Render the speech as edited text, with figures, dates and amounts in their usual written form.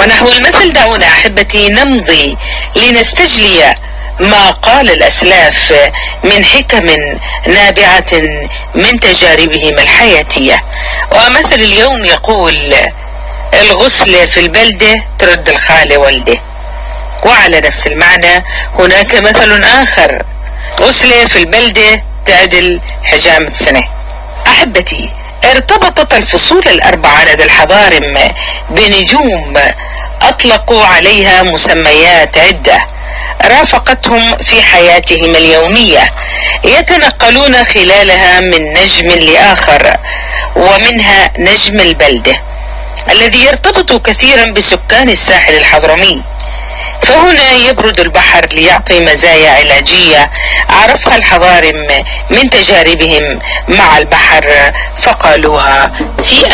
ونحو المثل دعونا أحبتي نمضي لنستجلي ما قال الأسلاف من حكم نابعة من تجاربهم الحياتية. ومثل اليوم يقول: الغسل في البلدة ترد الخالة والده. وعلى نفس المعنى هناك مثل آخر: غسلة في البلدة تعدل حجامة سنة. أحبتي، ارتبطت الفصول الأربعة لدى الحضارم بنجوم أطلقوا عليها مسميات عدة رافقتهم في حياتهم اليومية، يتنقلون خلالها من نجم لآخر، ومنها نجم البلدة الذي يرتبط كثيرا بسكان الساحل الحضرمي. فهنا يبرد البحر ليعطي مزايا علاجية عرفها الحضارم من تجاربهم مع البحر فقالوها في